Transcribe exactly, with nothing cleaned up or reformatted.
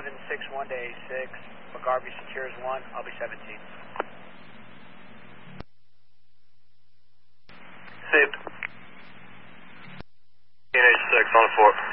seven six one to A six. McGarvey secures one. I'll be seventeen. Saved. N H six on the fort.